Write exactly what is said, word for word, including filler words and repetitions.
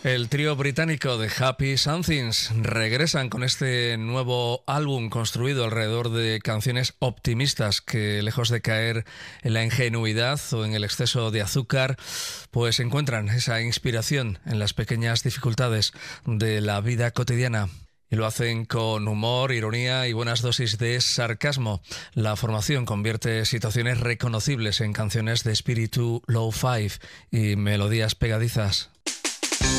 El trío británico de Happy Somethings regresan con este nuevo álbum construido alrededor de canciones optimistas que, lejos de caer en la ingenuidad o en el exceso de azúcar, pues encuentran esa inspiración en las pequeñas dificultades de la vida cotidiana. Y lo hacen con humor, ironía y buenas dosis de sarcasmo. La formación convierte situaciones reconocibles en canciones de espíritu low-fi y melodías pegadizas.